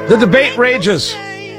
The debate rages.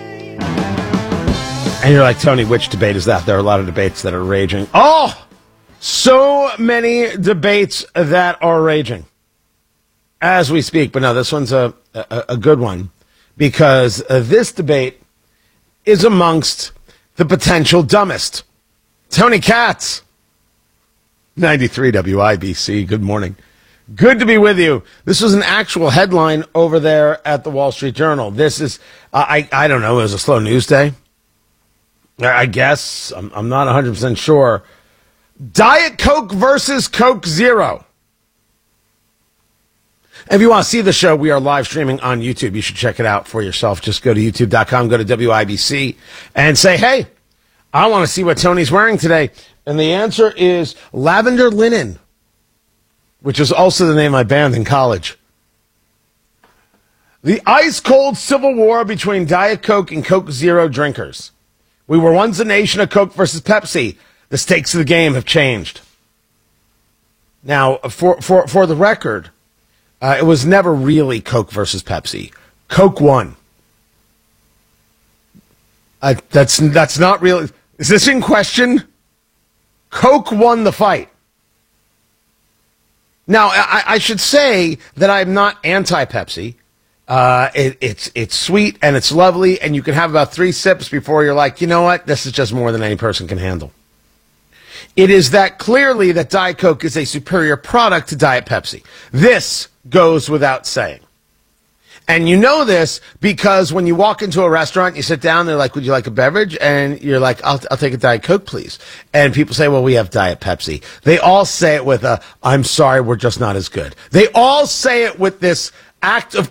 And you're like, Tony, which debate is that? There are a lot of debates that are raging. Oh, so many debates that are raging as we speak. But no, this one's a good one because this debate is amongst the potential dumbest. Tony Katz, 93 WIBC. Good morning. Good to be with you. This was an actual headline over there at the Wall Street Journal. This is, I don't know, it was a slow news day. I guess. I'm not 100% sure. Diet Coke versus Coke Zero. If you want to see the show, we are live streaming on YouTube. You should check it out for yourself. Just go to youtube.com, go to WIBC, and say, hey, I want to see what Tony's wearing today. And the answer is lavender linen, which is also the name of my band in college. The ice-cold civil war between Diet Coke and Coke Zero drinkers. We were once a nation of Coke versus Pepsi. The stakes of the game have changed. Now, for the record, it was never really Coke versus Pepsi. Coke won. That's not real. Is this in question? Coke won the fight. Now, I should say that I'm not anti-Pepsi. It's sweet and it's lovely, and you can have about 3 sips before you're like, you know what? This is just more than any person can handle. It is that clearly that Diet Coke is a superior product to Diet Pepsi. This goes without saying. And you know this because when you walk into a restaurant, you sit down, they're like, would you like a beverage? And you're like, I'll take a Diet Coke, please. And people say, well, we have Diet Pepsi. They all say it with I'm sorry, we're just not as good. They all say it with this act of